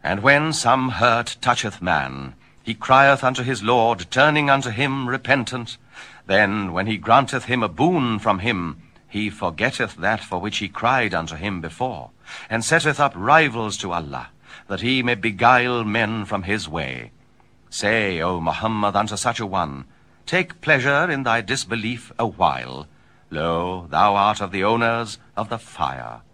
And when some hurt toucheth man, he crieth unto his Lord, turning unto him repentant. Then, when he granteth him a boon from him, he forgetteth that for which he cried unto him before, and setteth up rivals to Allah, that he may beguile men from his way. Say, O Muhammad, unto such a one, take pleasure in thy disbelief a while. Lo, thou art of the owners of the fire.